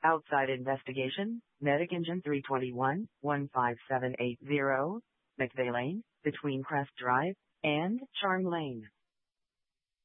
Outside investigation, Medic Engine 321, 15780, McVeigh Lane, between Crest Drive and Charm Lane.